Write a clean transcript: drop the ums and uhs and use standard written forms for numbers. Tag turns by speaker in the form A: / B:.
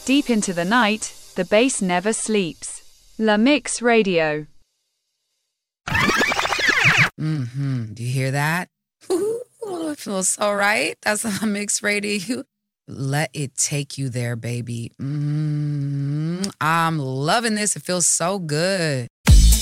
A: Deep into the night, the bass never sleeps. La Mix Radio.
B: Do you hear that? Ooh, it feels so right. That's La Mix Radio. Let it take you there, baby. I'm loving this. It feels so good.